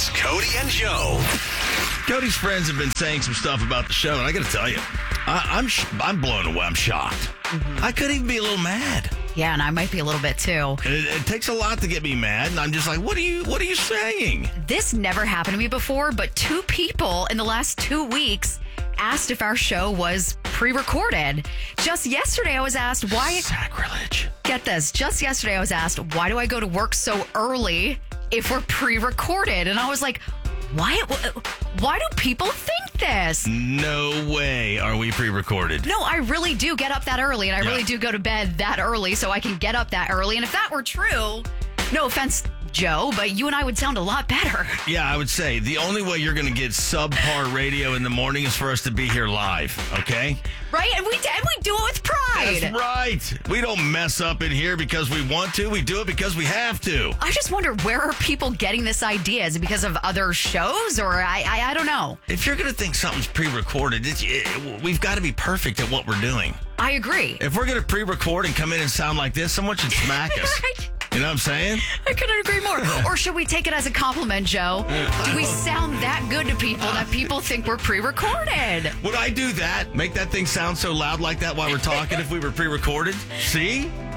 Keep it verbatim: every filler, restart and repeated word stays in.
It's Cody and Joe. Cody's friends have been saying some stuff about the show, and I got to tell you, I, I'm sh- I'm blown away. I'm shocked. Mm-hmm. I could even be a little mad. Yeah, and I might be a little bit too. It, it takes a lot to get me mad, and I'm just like, what are you What are you saying? This never happened to me before, but two people in the last two weeks asked if our show was pre-recorded. Just yesterday, I was asked why. Sacrilege. Get this. Just yesterday, I was asked, why do I go to work so early if we're pre-recorded? And I was like, why, why do people think this? No way are we pre-recorded. No, I really do get up that early, and I Yeah. really do go to bed that early so I can get up that early. And if that were true, no offense, Joe, but you and I would sound a lot better. Yeah, I would say the only way you're going to get subpar radio in the morning is for us to be here live, okay? Right? And we, and we do it with pride. That's right. We don't mess up in here because we want to. We do it because we have to. I just wonder, where are people getting this idea? Is it because of other shows, or I I, I don't know. If you're going to think something's pre-recorded, it's, it, we've got to be perfect at what we're doing. I agree. If we're going to pre-record and come in and sound like this, someone should smack us. Right? You know what I'm saying? I couldn't agree more. Or should we take it as a compliment, Joe? Do we sound that good to people that people think we're pre-recorded? Would I do that? Make that thing sound so loud like that while we're talking if we were pre-recorded? See?